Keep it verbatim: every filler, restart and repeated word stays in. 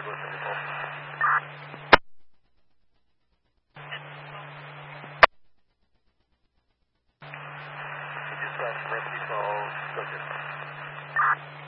Douglas and Nicole. Dispatch from Rescue Falls, subject.